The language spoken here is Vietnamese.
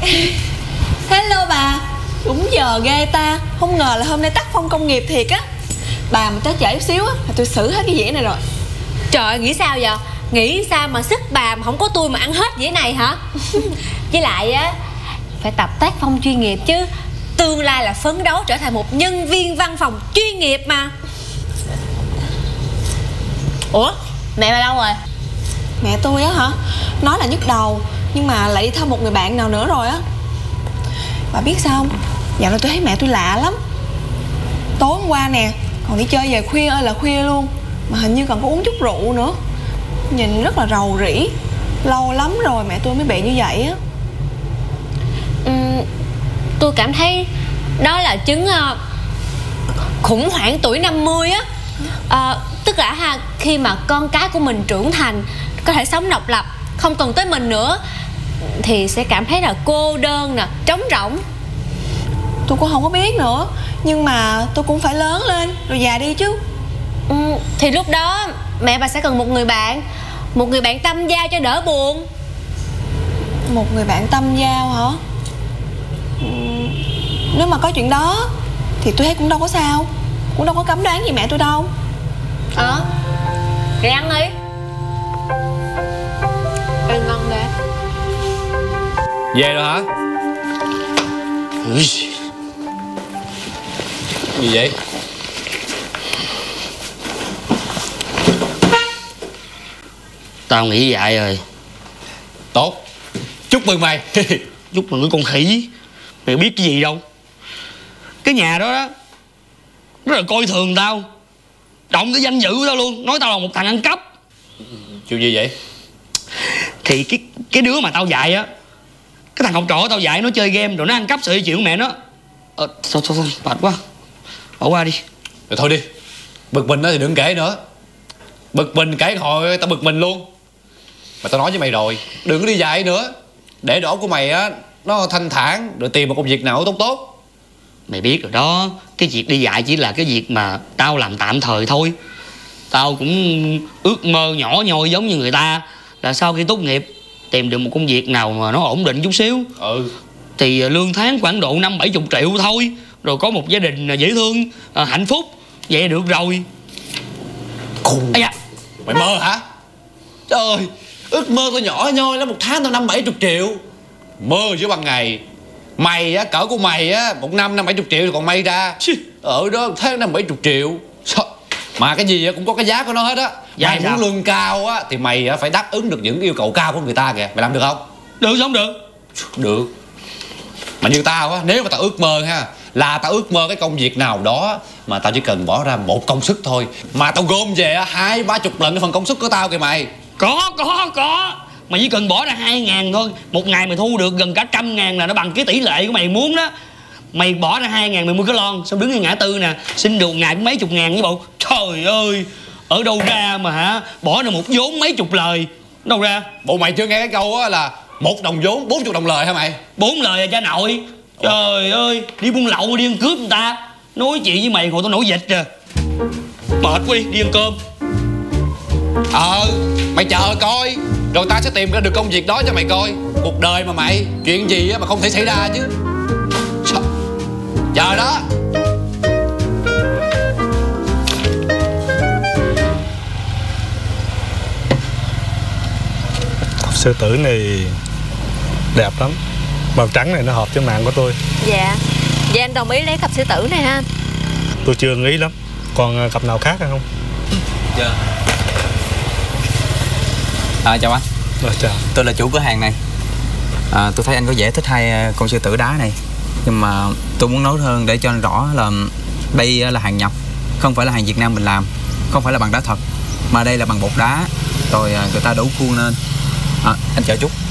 Hello bà. Đúng giờ ghê ta. Không ngờ là hôm nay tác phong công nghiệp thiệt á. Bà mà tới trễ chút xíu á là tôi xử hết cái dĩa này rồi. Trời ơi, nghĩ sao vậy? Nghĩ sao mà sức bà mà không có tôi mà ăn hết dĩa này hả? Với lại á, phải tập tác phong chuyên nghiệp chứ. Tương lai là phấn đấu trở thành một nhân viên văn phòng chuyên nghiệp mà. Ủa, mẹ bà đâu rồi? Mẹ tôi á hả? Nói là nhức đầu, nhưng mà lại đi thăm một người bạn nào nữa rồi á. Bà biết sao không? Dạo này tôi thấy mẹ tôi lạ lắm. Tối hôm qua nè, còn đi chơi về khuya ơi là khuya luôn. Mà hình như còn có uống chút rượu nữa. Nhìn rất là rầu rĩ. Lâu lắm rồi mẹ tôi mới bị như vậy á. Tôi cảm thấy đó là chứng khủng hoảng tuổi 50 á. Tức là khi mà con cái của mình trưởng thành, có thể sống độc lập, không cần tới mình nữa, thì sẽ cảm thấy là cô đơn nè, trống rỗng. Tôi cũng không có biết nữa. Nhưng mà tôi cũng phải lớn lên rồi già đi chứ. Thì lúc đó mẹ bà sẽ cần một người bạn. Một người bạn tâm giao cho đỡ buồn. Một người bạn tâm giao hả? Nếu mà có chuyện đó thì tôi thấy cũng đâu có sao. Cũng đâu có cấm đoán gì mẹ tôi đâu. Rồi ăn đi. Ăn ngon ghê. Về rồi hả? Gì vậy? Tao nghĩ vậy rồi. Tốt. Chúc mừng mày. Chúc mừng cái con khỉ. Mày biết cái gì đâu. Cái nhà đó đó rất là coi thường tao, động tới danh dự của tao luôn. Nói tao là một thằng ăn cắp. Chuyện gì vậy? Thì cái đứa mà tao dạy á, cái thằng học trò tao dạy nó chơi game rồi nó ăn cắp sợi dây chuyền của mẹ nó. Thôi mệt quá, bỏ qua đi. Rồi thôi đi. Bực mình đó thì đừng kể nữa. Bực mình kể hồi tao bực mình luôn. Mà tao nói với mày rồi, đừng có đi dạy nữa. Để đầu óc của mày á nó thanh thản, rồi tìm một công việc nào tốt tốt. Mày biết rồi đó, cái việc đi dạy chỉ là cái việc mà tao làm tạm thời thôi. Tao cũng ước mơ nhỏ nhoi giống như người ta, là sau khi tốt nghiệp tìm được một công việc nào mà nó ổn định chút xíu. Thì lương tháng khoảng độ 50-70 triệu thôi. Rồi có một gia đình dễ thương, hạnh phúc. Vậy được rồi. Khùng. Ây da. Mày mơ hả? Trời ơi, ước mơ tao nhỏ nhoi lắm, một tháng tao 50-70 triệu. Mơ chứ ban ngày. Mày á, cỡ của mày á, một năm 50-70 triệu thì còn may ra. Ở đó một tháng 50-70 triệu. Mà cái gì cũng có cái giá của nó hết á. Mày muốn lương cao á thì mày phải đáp ứng được những yêu cầu cao của người ta kìa. Mày làm được không? Được không được? Được. Mà như tao á, nếu mà tao ước mơ ha, là tao ước mơ cái công việc nào đó mà tao chỉ cần bỏ ra một công sức thôi, mà tao gom về 20-30 lần cái phần công sức của tao kìa mày. Có. Mày chỉ cần bỏ ra 2.000 thôi, một ngày mày thu được gần cả 100.000 là nó bằng cái tỷ lệ của mày muốn đó. Mày bỏ ra 2.000 mày mua cái lon, xong đứng ngay ngã tư nè, xin được ngày cũng mấy chục ngàn với bộ. Trời ơi, ở đâu ra mà bỏ ra một vốn mấy chục lời. Đâu ra? Bộ mày chưa nghe cái câu á là 1 đồng vốn 40 đồng lời hả mày? 4 lời à cha nội. Trời ơi, đi buôn lậu đi ăn cướp người ta. Nói chuyện với mày hồi tao nổi dịch rồi. Mệt quá đi ăn cơm. Mày chờ coi, rồi tao sẽ tìm ra được công việc đó cho mày coi. Cuộc đời mà mày, chuyện gì á mà không thể xảy ra chứ. Chờ đó. Cặp sư tử này đẹp lắm. Màu trắng này nó hợp với mạng của tôi. Dạ. Vậy anh đồng ý lấy cặp sư tử này ha? Tôi chưa nghĩ lắm. Còn cặp nào khác hay không? Dạ. Chào anh. Chào. Tôi là chủ cửa hàng này. Tôi thấy anh có vẻ thích hai con sư tử đá này. Nhưng mà tôi muốn nói hơn để cho anh rõ là đây là hàng nhập, không phải là hàng Việt Nam mình làm, không phải là bằng đá thật, mà đây là bằng bột đá, rồi người ta đổ khuôn lên. Anh chờ chút.